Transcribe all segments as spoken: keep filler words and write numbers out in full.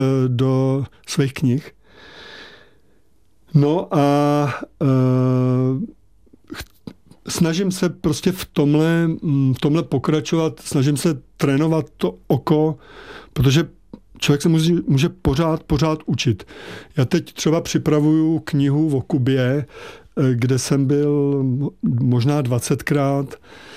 do svých knih. No a e, snažím se prostě v tomhle, v tomhle pokračovat, snažím se trénovat to oko, protože člověk se může, může pořád, pořád učit. Já teď třeba připravuju knihu o Kubě, kde jsem byl možná dvacetkrát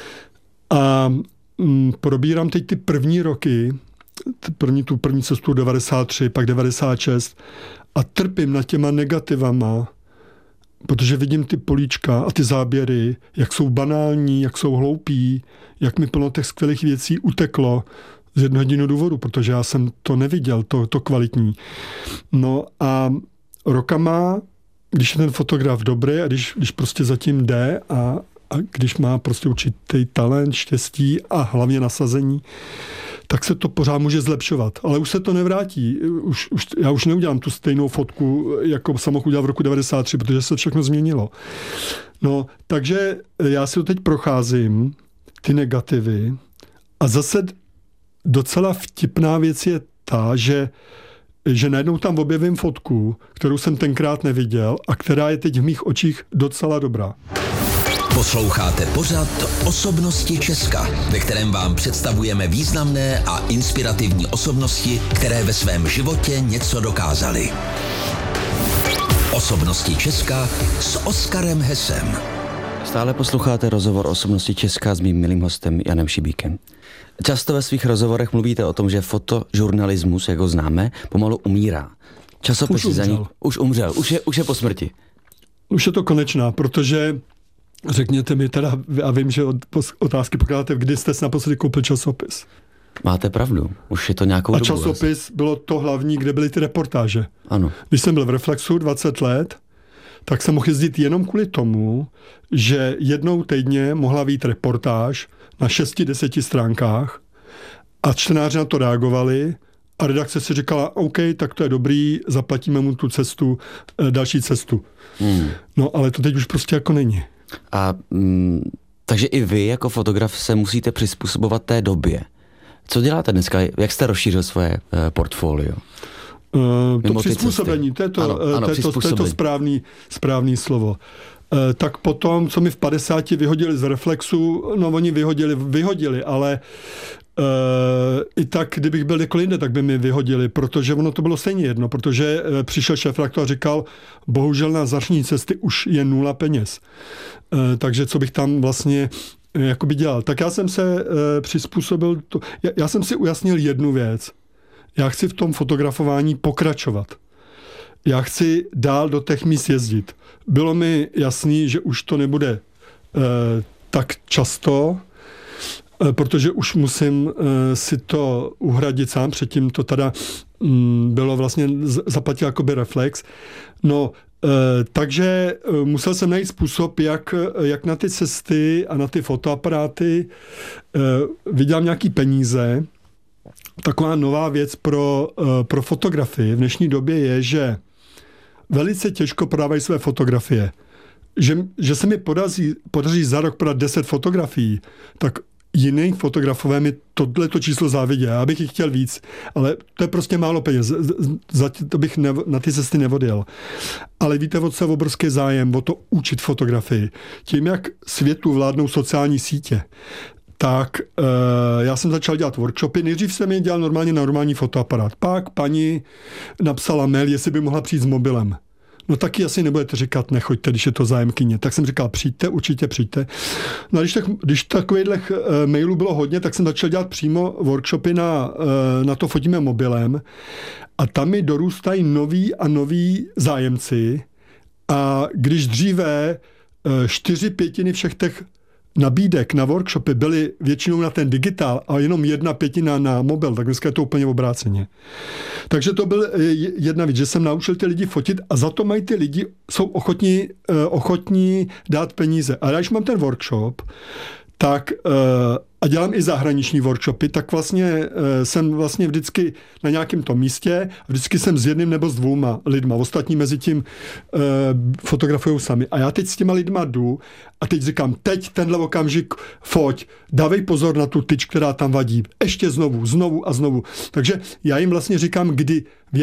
a mm, probírám teď ty první roky, první, tu první cestu devadesát tři, pak devadesát šest a trpím nad těma negativama, protože vidím ty políčka a ty záběry, jak jsou banální, jak jsou hloupí, jak mi plno těch skvělých věcí uteklo z jednoho jediného důvodu, protože já jsem to neviděl, to, to kvalitní. No a rokama, když je ten fotograf dobrý a když, když prostě zatím jde a, a když má prostě určitý talent, štěstí a hlavně nasazení, tak se to pořád může zlepšovat. Ale už se to nevrátí. Už, už, já už neudělám tu stejnou fotku, jako jsem mohl udělat v roku devadesát tři, protože se všechno změnilo. No, takže já si to teď procházím, ty negativy, a zase docela vtipná věc je ta, že, že najednou tam objevím fotku, kterou jsem tenkrát neviděl a která je teď v mých očích docela dobrá. Posloucháte pořad Osobnosti Česka, ve kterém vám představujeme významné a inspirativní osobnosti, které ve svém životě něco dokázaly. Osobnosti Česka s Oskarem Hesem. Stále posloucháte rozhovor Osobnosti Česka s mým milým hostem Janem Šibíkem. Často ve svých rozhovorech mluvíte o tom, že fotožurnalismus, jak ho známe, pomalu umírá. Časopisy za ní už umřel, už je, už je po smrti. Už je to konečná, protože řekněte mi teda, a vím, že od, otázky pokládáte, kdy jste si naposledy koupil časopis. Máte pravdu, už je to nějakou a dobu. A časopis vlastně bylo to hlavní, kde byly ty reportáže. Ano. Když jsem byl v Reflexu dvacet let, tak jsem mohl jezdit jenom kvůli tomu, že jednou týdně mohla být reportáž na šesti, deseti stránkách a čtenáři na to reagovali a redakce si říkala, OK, tak to je dobrý, zaplatíme mu tu cestu, další cestu. Hmm. No, ale to teď už prostě jako není. A mm, takže i vy jako fotograf se musíte přizpůsobovat té době. Co děláte dneska? Jak jste rozšířil svoje uh, portfolio? Uh, to přizpůsobení, to je to, ano, ano, to, je to, to, je to správný, správný slovo. Uh, tak potom, co mi v padesáti vyhodili z Reflexu, no oni vyhodili, vyhodili, ale uh, i tak, kdybych byl kdekoliv jinde, tak by mi vyhodili, protože ono to bylo stejně jedno, protože uh, přišel šéfredaktor a říkal, bohužel na zahraniční cesty už je nula peněz. Uh, takže co bych tam vlastně uh, jakoby dělal. Tak já jsem se uh, přizpůsobil, to, já, já jsem si ujasnil jednu věc. Já chci v tom fotografování pokračovat. Já chci dál do těch míst jezdit. Bylo mi jasný, že už to nebude e, tak často, e, protože už musím e, si to uhradit sám. Předtím to teda m, bylo vlastně zaplatil jakoby Reflex. No, e, takže e, musel jsem najít způsob, jak, jak na ty cesty a na ty fotoaparáty e, vydělám nějaký peníze. Taková nová věc pro, pro fotografii v dnešní době je, že velice těžko prodávají své fotografie. Že, že se mi podaří, podaří za rok prodat deset fotografií, tak jiný fotografové mi tohleto číslo závidí. Já bych jich chtěl víc, ale to je prostě málo peněz. Za to bych nev, na ty cesty nevodil. Ale víte, o co je obrovský zájem, o to učit fotografii. Tím, jak světu vládnou sociální sítě, tak uh, já jsem začal dělat workshopy. Nejdřív jsem je dělal normálně na normální fotoaparát. Pak paní napsala mail, jestli by mohla přijít s mobilem. No taky asi nebudete říkat, nechoďte, když je to zájemkyně. Tak jsem říkal, přijďte, určitě přijďte. No a když, tak, když takových uh, mailů bylo hodně, tak jsem začal dělat přímo workshopy na, uh, na to fotíme mobilem. A tam mi dorůstají noví a noví zájemci. A když dříve uh, čtyři pětiny všech těch nabídek na workshopy byly většinou na ten digitál a jenom jedna pětina na mobil, tak dneska je to úplně obráceně. Takže to byl jedna věc, že jsem naučil ty lidi fotit a za to mají ty lidi, jsou ochotní, ochotní dát peníze. A když mám ten workshop, tak a dělám i zahraniční workshopy, tak vlastně jsem vlastně vždycky na nějakém tom místě, vždycky jsem s jedním nebo s dvouma lidma, ostatní mezi tím fotografujou sami. A já teď s těma lidma jdu a teď říkám, teď tenhle okamžik foť, dávej pozor na tu tyč, která tam vadí. Ještě znovu, znovu a znovu. Takže já jim vlastně říkám, kdy